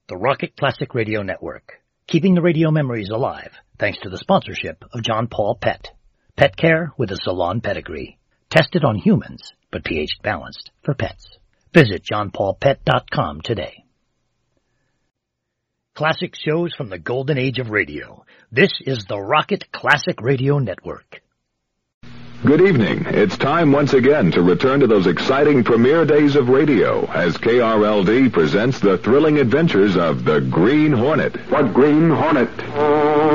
the Rocket Classic Radio Network, keeping the radio memories alive thanks to the sponsorship of John Paul Pet. Pet care with a salon pedigree. Tested on humans, but pH balanced for pets. Visit johnpaulpet.com today. Classic shows from the golden age of radio. This is the Rocket Classic Radio Network. Good evening. It's time once again to return to those exciting premiere days of radio as KRLD presents the thrilling adventures of the Green Hornet. What Green Hornet?